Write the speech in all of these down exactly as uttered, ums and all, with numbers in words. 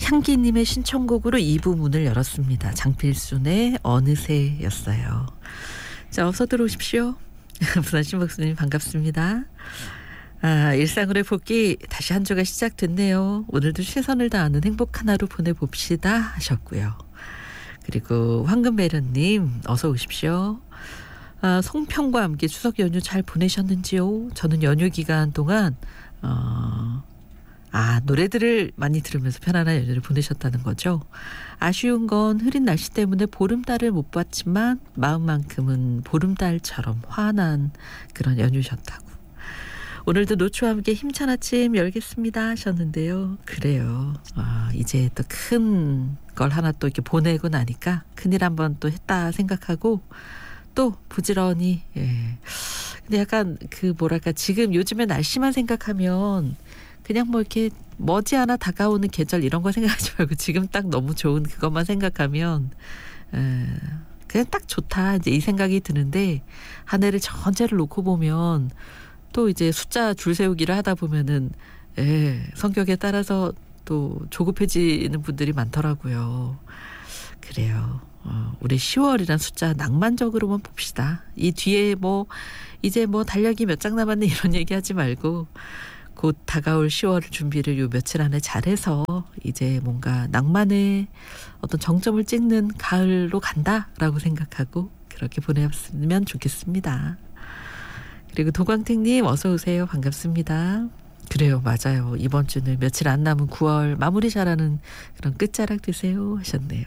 향기님의 신청곡으로 이 부 문을 열었습니다. 장필순의 어느새였어요. 자, 어서 들어오십시오. 부산 신박수님 반갑습니다. 아, 일상으로의 복귀 다시 한 주가 시작됐네요. 오늘도 최선을 다하는 행복한 하루 보내봅시다 하셨고요. 그리고 황금배련님 어서 오십시오. 아, 송편과 함께 추석 연휴 잘 보내셨는지요? 저는 연휴 기간 동안 어, 아 노래들을 많이 들으면서 편안한 연휴를 보내셨다는 거죠. 아쉬운 건 흐린 날씨 때문에 보름달을 못 봤지만 마음만큼은 보름달처럼 환한 그런 연휴셨다고. 오늘도 노초와 함께 힘찬 아침 열겠습니다 하셨는데요. 그래요. 아, 이제 또 큰 걸 하나 또 이렇게 보내고 나니까 큰일 한번 또 했다 생각하고 또 부지런히. 예. 근데 약간 그 뭐랄까 지금 요즘에 날씨만 생각하면 그냥 뭐 이렇게 머지않아 다가오는 계절 이런 거 생각하지 말고 지금 딱 너무 좋은 그것만 생각하면 에, 그냥 딱 좋다 이제 이 생각이 드는데 한 해를 전체를 놓고 보면 또 이제 숫자 줄 세우기를 하다 보면은 에, 성격에 따라서 또 조급해지는 분들이 많더라고요. 그래요. 어, 우리 시월이란 숫자 낭만적으로만 봅시다. 이 뒤에 뭐 이제 뭐 달력이 몇 장 남았네 이런 얘기하지 말고 곧 다가올 시월 준비를 요 며칠 안에 잘해서 이제 뭔가 낭만의 어떤 정점을 찍는 가을로 간다라고 생각하고 그렇게 보내면 좋겠습니다. 그리고 도광택님 어서 오세요. 반갑습니다. 그래요. 맞아요. 이번 주는 며칠 안 남은 구월 마무리 잘하는 그런 끝자락 되세요 하셨네요.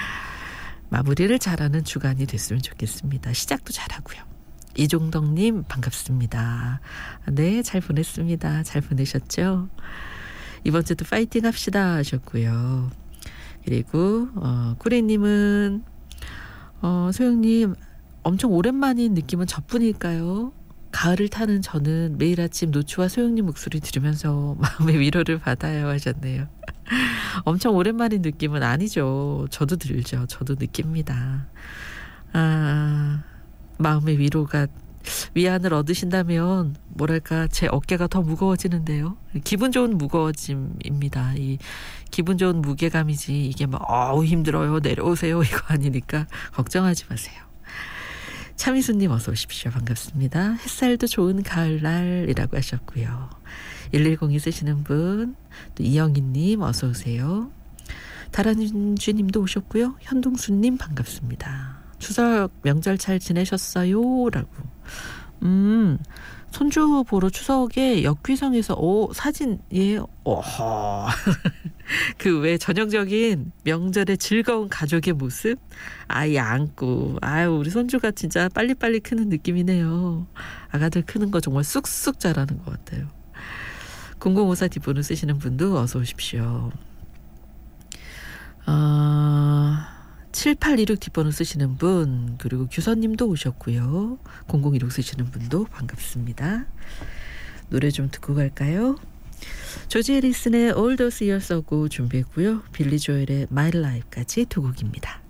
마무리를 잘하는 주간이 됐으면 좋겠습니다. 시작도 잘하고요. 이종덕님 반갑습니다. 네, 잘 보냈습니다. 잘 보내셨죠? 이번 주도 파이팅 합시다 하셨고요. 그리고 어, 꾸리님은 어, 소영님 엄청 오랜만인 느낌은 저뿐일까요? 가을을 타는 저는 매일 아침 노추와 소영님 목소리 들으면서 마음의 위로를 받아요 하셨네요. 엄청 오랜만인 느낌은 아니죠. 저도 들죠. 저도 느낍니다. 아, 마음의 위로가 위안을 얻으신다면 뭐랄까 제 어깨가 더 무거워지는데요. 기분 좋은 무거워짐입니다. 이 기분 좋은 무게감이지 이게 막 어우 힘들어요 내려오세요 이거 아니니까 걱정하지 마세요. 차미수님 어서 오십시오. 반갑습니다. 햇살도 좋은 가을날이라고 하셨고요. 일일공이 쓰시는 분, 또 이영희님 어서 오세요. 다란주님도 오셨고요. 현동수님 반갑습니다. 추석 명절 잘 지내셨어요? 라고. 음, 손주 보러 추석에 역귀성에서 오 사진 예 어허 그 왜 전형적인 명절의 즐거운 가족의 모습 아이 안고 아유 우리 손주가 진짜 빨리빨리 크는 느낌이네요. 아가들 크는 거 정말 쑥쑥 자라는 것 같아요. 공공오사 뒷번호 쓰시는 분도 어서 오십시오. 아 어... 칠팔이육 뒷번호 쓰시는 분 그리고 규선님도 오셨고요. 공공일육 쓰시는 분도 반갑습니다. 노래 좀 듣고 갈까요? 조지 해리슨의 All Those Years Ago 준비했고요. 빌리 조엘의 My Life까지 두 곡입니다.